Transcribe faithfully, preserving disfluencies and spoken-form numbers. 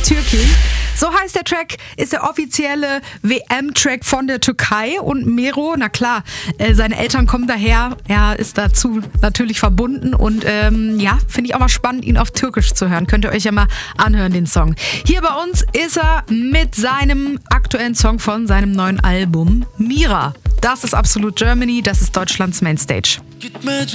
Türkin. So heißt der Track, ist der offizielle W M-Track von der Türkei. Und Mero, na klar, äh, seine Eltern kommen daher. Er ist dazu natürlich verbunden. Und ähm, ja, finde ich auch mal spannend, ihn auf Türkisch zu hören. Könnt ihr euch ja mal anhören, den Song. Hier bei uns ist er mit seinem aktuellen Song von seinem neuen Album, Mira. Das ist Absolut Germany, das ist Deutschlands Mainstage.